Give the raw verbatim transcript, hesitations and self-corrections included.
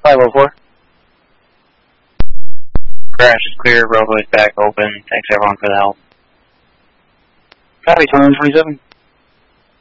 five oh four. Crash is clear, roadway's back open. Thanks everyone for the help. Copy, twenty-one twenty-seven.